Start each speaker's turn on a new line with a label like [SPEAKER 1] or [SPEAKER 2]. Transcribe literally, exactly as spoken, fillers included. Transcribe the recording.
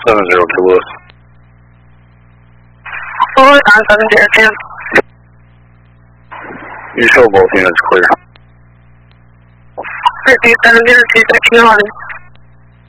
[SPEAKER 1] seven zero two Lewis.
[SPEAKER 2] Lewis on seven zero two.
[SPEAKER 1] You show both units clear.
[SPEAKER 2] Repeat seven zero two, section eleven.